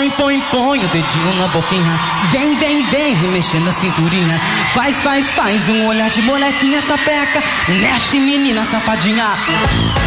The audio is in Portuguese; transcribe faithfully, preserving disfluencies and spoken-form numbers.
Põe, põe, põe o dedinho na boquinha. Vem, vem, vem, remexendo a cinturinha. Faz, faz, faz um olhar de molequinha sapeca. Mexe, menina safadinha.